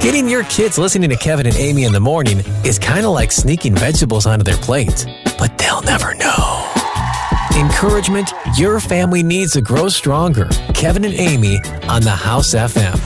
Getting your kids listening to Kevin and Amy in the morning is kind of like sneaking vegetables onto their plates, but they'll never know. Encouragement your family needs to grow stronger. Kevin and Amy on the House FM.